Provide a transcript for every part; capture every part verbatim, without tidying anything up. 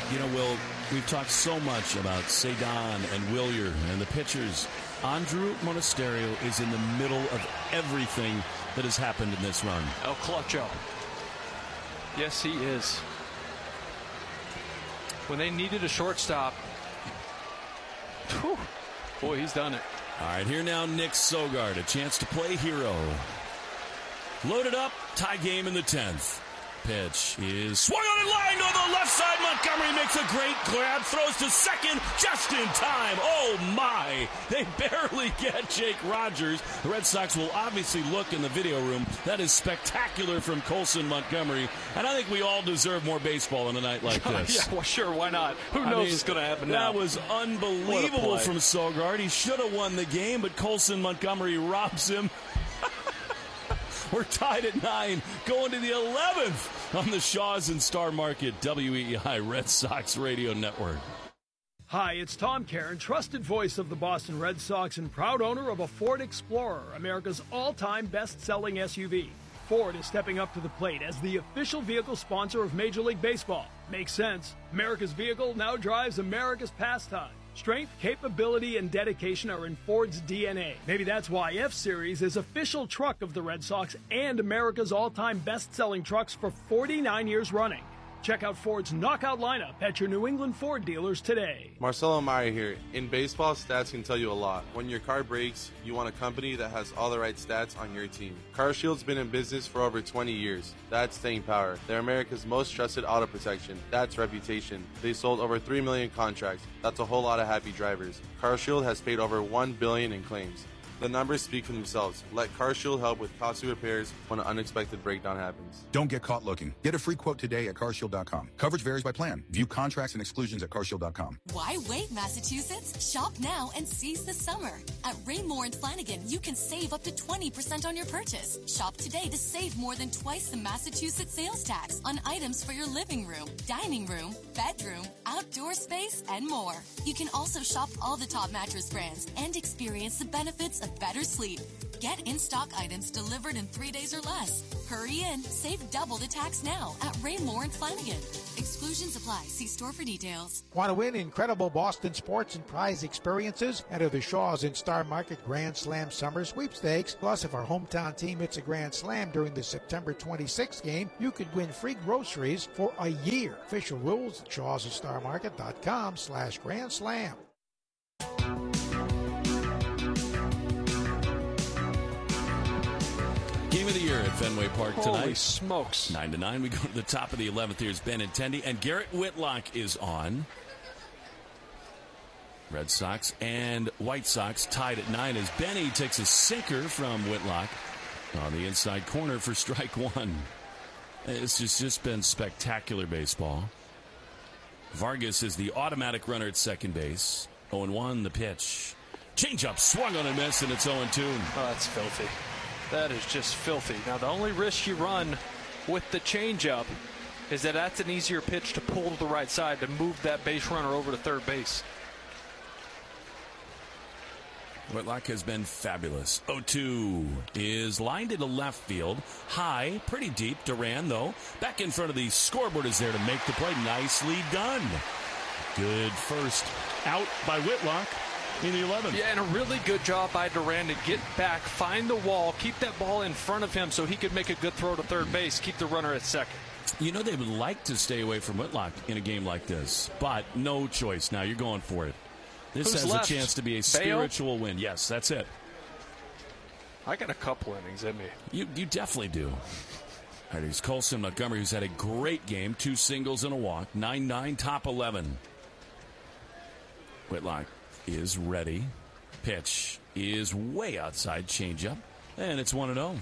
You know, Will, we've talked so much about Cedon and Willier and the pitchers. Andrew Monasterio is in the middle of everything that has happened in this run. El Clutcho. Yes, he is. When they needed a shortstop, whew, boy, he's done it. All right, here now, Nick Sogard, a chance to play hero. Loaded up, tie game in the tenth. Pitch is swung on and lined on the left side. Montgomery makes a great grab, throws to second just in time. Oh, my. They barely get Jake Rogers. The Red Sox will obviously look in the video room. That is spectacular from Colson Montgomery. And I think we all deserve more baseball on a night like this. Yeah, well, sure, why not? Who knows I mean, what's going to happen that now? That was unbelievable from Sogard. He should have won the game, but Colson Montgomery robs him. We're tied at nine, going to the eleventh on the Shaws and Star Market W E E I Red Sox Radio Network. Hi, it's Tom Caron, trusted voice of the Boston Red Sox and proud owner of a Ford Explorer, America's all-time best-selling S U V. Ford is stepping up to the plate as the official vehicle sponsor of Major League Baseball. Makes sense. America's vehicle now drives America's pastime. Strength, capability, and dedication are in Ford's D N A. Maybe that's why F-Series is official truck of the Red Sox and America's all-time best-selling trucks for forty-nine years running. Check out Ford's knockout lineup at your New England Ford dealers today. Marcelo Meyer here. In baseball, stats can tell you a lot. When your car breaks, you want a company that has all the right stats on your team. CarShield's been in business for over twenty years. That's staying power. They're America's most trusted auto protection. That's reputation. They sold over three million contracts. That's a whole lot of happy drivers. CarShield has paid over one billion dollars in claims. The numbers speak for themselves. Let CarShield help with costly repairs when an unexpected breakdown happens. Don't get caught looking. Get a free quote today at car shield dot com. Coverage varies by plan. View contracts and exclusions at car shield dot com. Why wait, Massachusetts? Shop now and seize the summer. At Raymore and Flanagan, you can save up to twenty percent on your purchase. Shop today to save more than twice the Massachusetts sales tax on items for your living room, dining room, bedroom, outdoor space, and more. You can also shop all the top mattress brands and experience the benefits of better sleep. Get in-stock items delivered in three days or less. Hurry in, save double the tax now at Raymore and Flanagan. Exclusions apply. See store for details. Want to win incredible Boston sports and prize experiences? Enter the Shaws in Star Market Grand Slam Summer Sweepstakes. Plus, if our hometown team hits a Grand Slam during the September twenty-sixth game, you could win free groceries for a year. Official rules at shaws and star market dot com slash Grand Slam. Game of the year at Fenway Park tonight. Holy smokes. Nine to nine. We go to the top of the eleventh. Here's Benintendi, and Garrett Whitlock is on. Red Sox and White Sox tied at nine as Benny takes a sinker from Whitlock on the inside corner for strike one. This has just been spectacular baseball. Vargas is the automatic runner at second base. oh and one the pitch. Changeup swung on and missed, and it's oh and two. Oh, that's filthy. That is just filthy. Now, the only risk you run with the changeup is that that's an easier pitch to pull to the right side to move that base runner over to third base. Whitlock has been fabulous. oh two is lined into left field. High, pretty deep. Duran, though, back in front of the scoreboard is there to make the play. Nicely done. Good first out by Whitlock in the eleventh. Yeah, and a really good job by Duran to get back, find the wall, keep that ball in front of him so he could make a good throw to third base, keep the runner at second. You know, they would like to stay away from Whitlock in a game like this, but no choice. Now you're going for it. This Who's has left? a chance to be a Bail? spiritual win. Yes, that's it. I got a couple innings in me. You you definitely do. All right, here's Colson Montgomery, who's had a great game. Two singles and a walk. nine nine, top eleven. Whitlock is ready. Pitch is way outside. Changeup. And it's one and oh.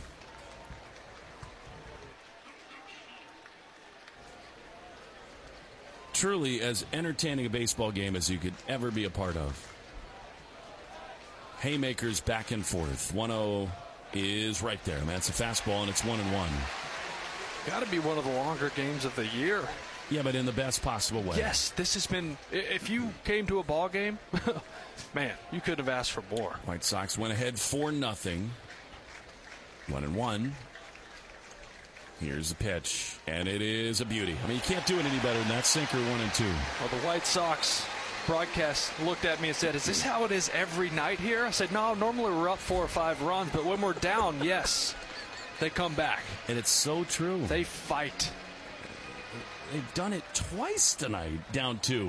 Truly as entertaining a baseball game as you could ever be a part of. Haymakers back and forth. one oh is right there. And that's a fastball, and it's one and one. Got to be one of the longer games of the year. Yeah, but in the best possible way. Yes, this has been, if you came to a ball game, man, you could have asked for more. White Sox went ahead four nothing. One and one. Here's the pitch, and it is a beauty. I mean, you can't do it any better than that. Sinker, one and two. Well, the White Sox broadcast looked at me and said, is this how it is every night here? I said, no, normally we're up four or five runs, but when we're down, yes, they come back. And it's so true. They fight. They've done it twice tonight, down two.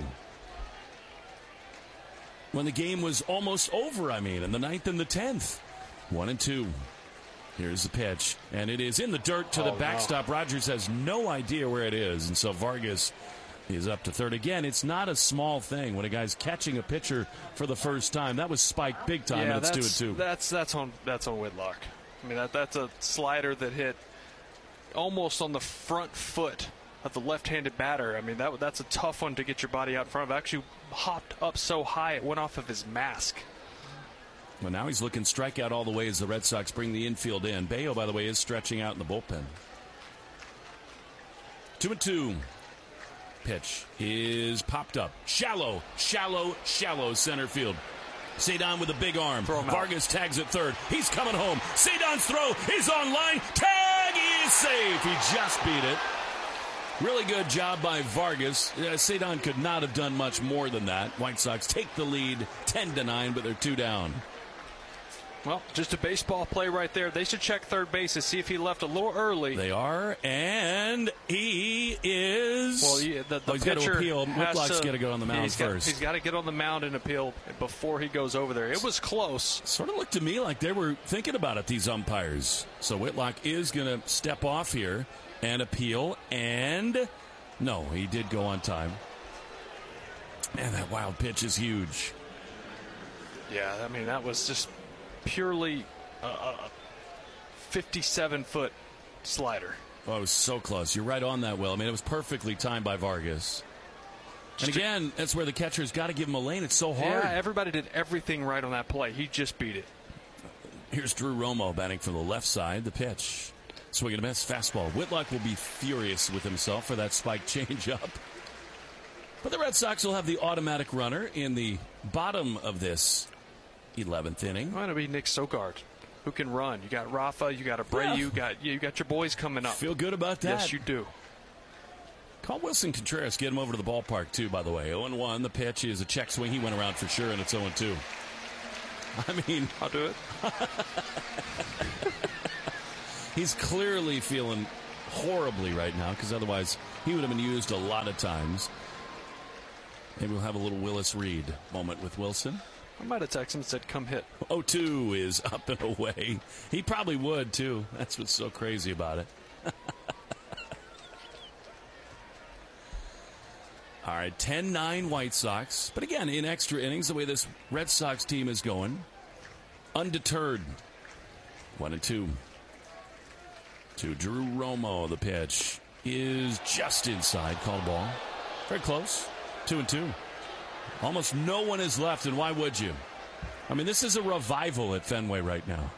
When the game was almost over, I mean, in the ninth and the tenth. One and two. Here's the pitch, and it is in the dirt to oh, the backstop. No. Rogers has no idea where it is, and so Vargas is up to third. Again, it's not a small thing when a guy's catching a pitcher for the first time. That was spiked big time, yeah, and it's two and two. That's that's on that's on Whitlock. I mean, that that's a slider that hit almost on the front foot of the left-handed batter. I mean, that that's a tough one to get your body out in front of. Actually hopped up so high it went off of his mask. Well, now he's looking strikeout all the way as the Red Sox bring the infield in. Bayo, by the way, is stretching out in the bullpen. Two and two. Pitch is popped up. Shallow, shallow, shallow center field. Cedon with a big arm. Vargas tags at third. He's coming home. Cedon's throw is on line. Tag is safe. He just beat it. Really good job by Vargas. Uh, Cedon could not have done much more than that. White Sox take the lead ten to nine, but they're two down. Well, just a baseball play right there. They should check third base to see if he left a little early. They are, and he is. Well, yeah, the, the oh, he's got to appeal. Whitlock's got to go on the mound he's first. Got, he's got to get on the mound and appeal before he goes over there. It was close. Sort of looked to me like they were thinking about it, these umpires. So Whitlock is going to step off here and appeal, and no, he did go on time. Man, that wild pitch is huge. Yeah, I mean, that was just purely a fifty-seven foot slider. Oh, it was so close. You're right on that, Will. I mean, it was perfectly timed by Vargas. And again, that's where the catcher's got to give him a lane. It's so hard. Yeah, everybody did everything right on that play. He just beat it. Here's Drew Romo batting from the left side. The pitch. Swing and a miss. Fastball. Whitlock will be furious with himself for that spike changeup. But the Red Sox will have the automatic runner in the bottom of this eleventh inning. Well, it'll be Nick Sogard, who can run. You got Rafa, you got Abreu, yeah. you got you got your boys coming up. Feel good about that. Yes, you do. Call Wilson Contreras, get him over to the ballpark, too, by the way. oh and one, the pitch is a check swing. He went around for sure, and it's oh and two. I mean, I'll do it. He's clearly feeling horribly right now, because otherwise he would have been used a lot of times. Maybe we'll have a little Willis Reed moment with Wilson. I might have texted him and said, come hit. oh two is up and away. He probably would, too. That's what's so crazy about it. All right, ten nine White Sox. But again, in extra innings, the way this Red Sox team is going, undeterred. One and two. To Drew Romo, the pitch is just inside. Call ball. Very close. Two and two. Almost no one is left, and why would you? I mean, this is a revival at Fenway right now.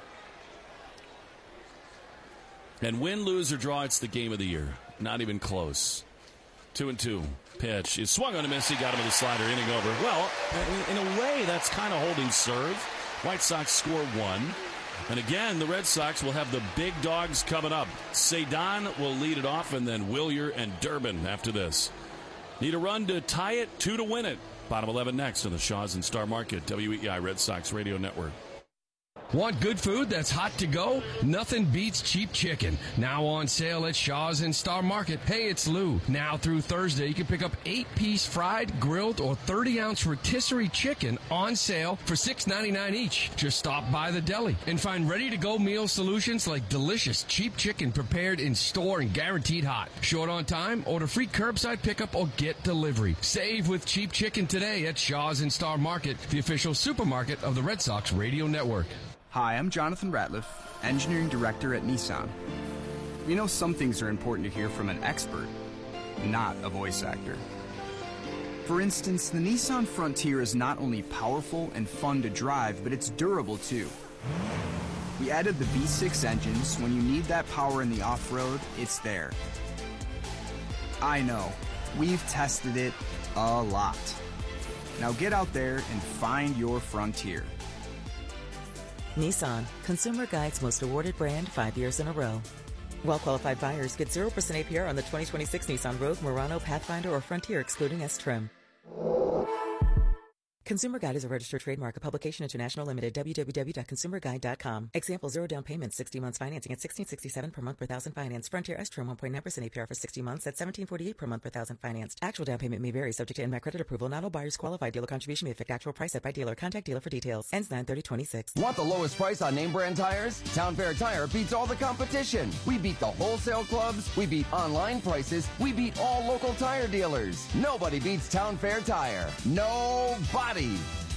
And win, lose, or draw, it's the game of the year. Not even close. Two and two. Pitch is swung on a miss. He got him with a slider, inning over. Well, in a way, that's kind of holding serve. White Sox score one. And again, the Red Sox will have the big dogs coming up. Cedon will lead it off, and then Willier and Durbin after this. Need a run to tie it, two to win it. Bottom eleven next on the Shaw's and Star Market, W E I Red Sox Radio Network. Want good food that's hot to go? Nothing beats cheap chicken. Now on sale at Shaw's and Star Market. Hey, it's Lou. Now through Thursday, you can pick up eight-piece fried, grilled, or thirty-ounce rotisserie chicken on sale for six ninety-nine each. Just stop by the deli and find ready-to-go meal solutions like delicious cheap chicken prepared in store and guaranteed hot. Short on time? Order free curbside pickup or get delivery. Save with cheap chicken today at Shaw's and Star Market, the official supermarket of the Red Sox Radio Network. Hi, I'm Jonathan Ratliff, Engineering Director at Nissan. We know some things are important to hear from an expert, not a voice actor. For instance, the Nissan Frontier is not only powerful and fun to drive, but it's durable too. We added the V six engine, so when you need that power in the off-road, it's there. I know, we've tested it a lot. Now get out there and find your Frontier. Nissan, Consumer Guide's most awarded brand five years in a row. Well-qualified buyers get zero percent A P R on the twenty twenty-six Nissan Rogue, Murano, Pathfinder, or Frontier, excluding S-Trim. Consumer Guide is a registered trademark of Publication International Limited, w w w dot consumer guide dot com. Example, zero down payment, sixty months financing at sixteen sixty-seven per month per thousand finance. Frontier S-Trim one point nine percent A P R for sixty months at seventeen forty-eight per month per thousand financed. Actual down payment may vary, subject to N M A C credit approval. Not all buyers qualify. Dealer contribution may affect actual price set by dealer. Contact dealer for details. Ends nine thirty twenty-six. Want the lowest price on name brand tires? Town Fair Tire beats all the competition. We beat the wholesale clubs. We beat online prices. We beat all local tire dealers. Nobody beats Town Fair Tire. Nobody.